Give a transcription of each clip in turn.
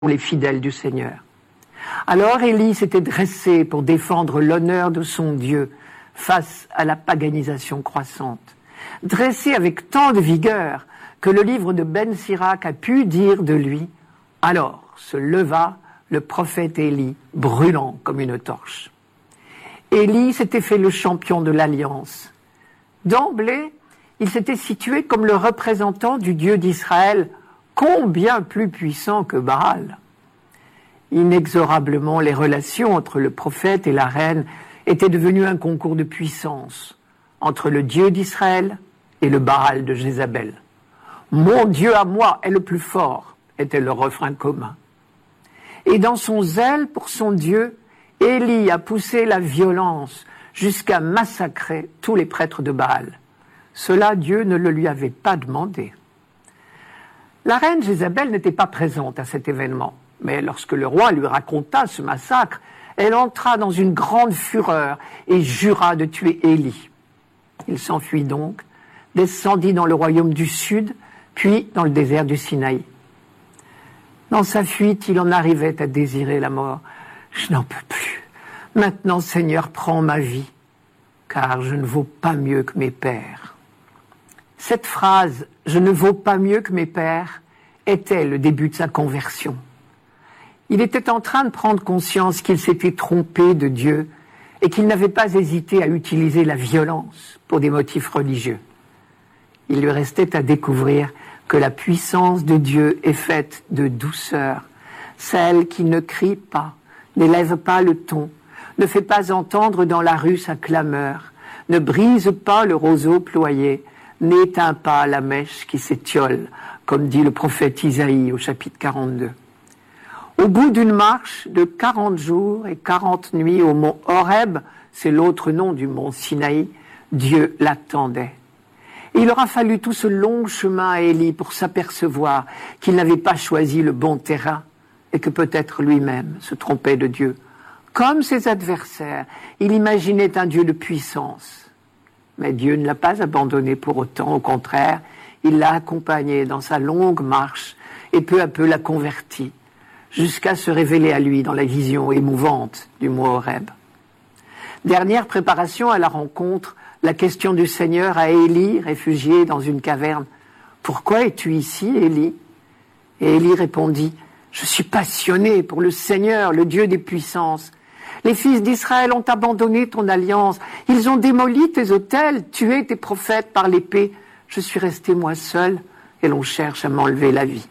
les fidèles du Seigneur. Alors Élie s'était dressé pour défendre l'honneur de son Dieu face à la paganisation croissante. Dressé avec tant de vigueur que le livre de Ben Sirac a pu dire de lui « Alors se leva le prophète Élie, brûlant comme une torche. » Élie s'était fait le champion de l'alliance. D'emblée, il s'était situé comme le représentant du Dieu d'Israël, combien plus puissant que Baal. Inexorablement, les relations entre le prophète et la reine étaient devenues un concours de puissance entre le Dieu d'Israël et le Baal de Jézabel. « Mon Dieu à moi est le plus fort » était le refrain commun. Et dans son zèle pour son Dieu, Élie a poussé la violence jusqu'à massacrer tous les prêtres de Baal. Cela, Dieu ne le lui avait pas demandé. La reine Jézabel n'était pas présente à cet événement, mais lorsque le roi lui raconta ce massacre, elle entra dans une grande fureur et jura de tuer Élie. Il s'enfuit donc, descendit dans le royaume du Sud, puis dans le désert du Sinaï. Dans sa fuite, il en arrivait à désirer la mort. « Je n'en peux plus. Maintenant, Seigneur, prends ma vie, car je ne vaux pas mieux que mes pères. » Cette phrase « je ne vaux pas mieux que mes pères » était le début de sa conversion. Il était en train de prendre conscience qu'il s'était trompé de Dieu et qu'il n'avait pas hésité à utiliser la violence pour des motifs religieux. Il lui restait à découvrir que la puissance de Dieu est faite de douceur, celle qui ne crie pas, n'élève pas le ton, ne fait pas entendre dans la rue sa clameur, ne brise pas le roseau ployé, n'éteint pas la mèche qui s'étiole, comme dit le prophète Isaïe au chapitre 42. Au bout d'une marche de 40 jours et 40 nuits au mont Horeb, c'est l'autre nom du mont Sinaï, Dieu l'attendait. Et il aura fallu tout ce long chemin à Élie pour s'apercevoir qu'il n'avait pas choisi le bon terrain et que peut-être lui-même se trompait de Dieu. Comme ses adversaires, il imaginait un Dieu de puissance. Mais Dieu ne l'a pas abandonné pour autant, au contraire, il l'a accompagné dans sa longue marche et peu à peu l'a converti, jusqu'à se révéler à lui dans la vision émouvante du mont Horeb. Dernière préparation à la rencontre, la question du Seigneur à Élie, réfugié dans une caverne. « Pourquoi es-tu ici, Élie ?» Et Élie répondit « Je suis passionné pour le Seigneur, le Dieu des puissances. Les fils d'Israël ont abandonné ton alliance. Ils ont démoli tes autels, tué tes prophètes par l'épée. Je suis resté moi seul et l'on cherche à m'enlever la vie. »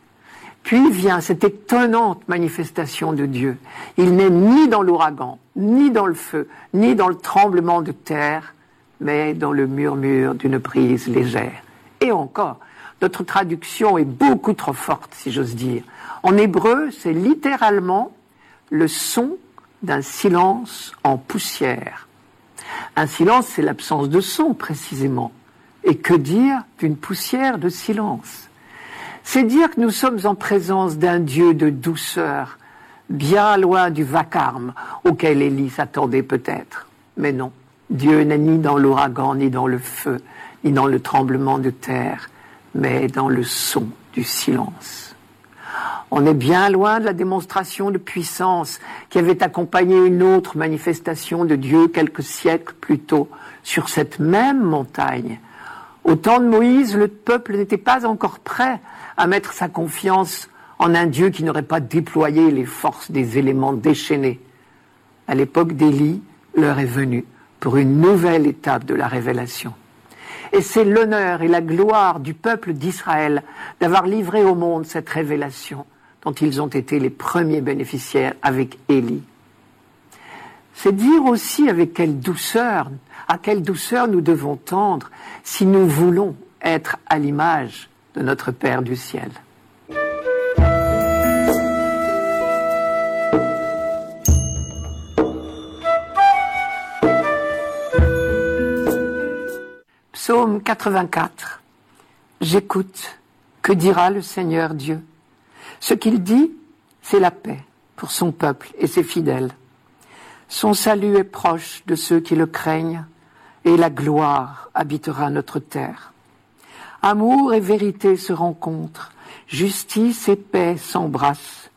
Puis vient cette étonnante manifestation de Dieu. Il n'est ni dans l'ouragan, ni dans le feu, ni dans le tremblement de terre, mais dans le murmure d'une brise légère. Et encore, notre traduction est beaucoup trop forte, si j'ose dire. En hébreu, c'est littéralement le son d'un silence en poussière. Un silence, c'est l'absence de son, précisément. Et que dire d'une poussière de silence ? C'est dire que nous sommes en présence d'un Dieu de douceur, bien loin du vacarme auquel Élie s'attendait peut-être. Mais non, Dieu n'est ni dans l'ouragan, ni dans le feu, ni dans le tremblement de terre, mais dans le son du silence. On est bien loin de la démonstration de puissance qui avait accompagné une autre manifestation de Dieu quelques siècles plus tôt sur cette même montagne. Au temps de Moïse, le peuple n'était pas encore prêt à mettre sa confiance en un Dieu qui n'aurait pas déployé les forces des éléments déchaînés. À l'époque d'Élie, l'heure est venue pour une nouvelle étape de la révélation. Et c'est l'honneur et la gloire du peuple d'Israël d'avoir livré au monde cette révélation dont ils ont été les premiers bénéficiaires avec Élie. C'est dire aussi avec quelle douceur, à quelle douceur nous devons tendre si nous voulons être à l'image de notre Père du ciel. Psaume 84. J'écoute. Que dira le Seigneur Dieu ? Ce qu'il dit, c'est la paix pour son peuple et ses fidèles. Son salut est proche de ceux qui le craignent et la gloire habitera notre terre. Amour et vérité se rencontrent, Justice et paix s'embrassent